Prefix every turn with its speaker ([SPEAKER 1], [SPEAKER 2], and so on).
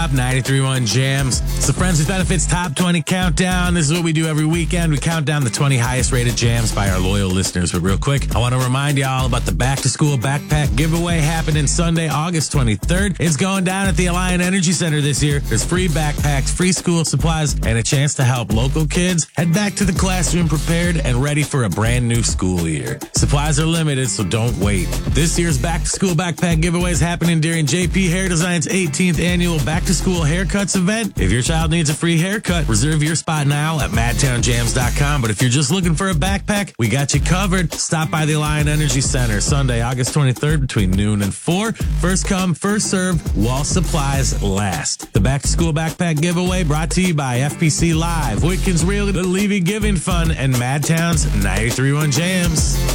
[SPEAKER 1] Top 93.1 Jams. It's the Friends with Benefits Top 20 Countdown. This is what we do every weekend. We count down the 20 highest rated jams by our loyal listeners. But real quick, I want to remind y'all about the Back to School Backpack Giveaway happening Sunday, August 23rd. It's going down at the Alliant Energy Center this year. There's free backpacks, free school supplies, and a chance to help local kids head back to the classroom prepared and ready for a brand new school year. Supplies are limited, so don't wait. This year's Back to School Backpack Giveaway is happening during JP Hair Design's 18th annual Back to School Haircuts event. If your child needs a free haircut, reserve your spot now at madtownjams.com. But if you're just looking for a backpack, we got you covered. Stop by the Alliant Energy Center Sunday, August 23rd between noon and 4. First come, first serve, while supplies last. The Back to School Backpack Giveaway brought to you by FPC Live, Wittken's Real Levy Giving Fund, and Madtown's 93.1 Jams.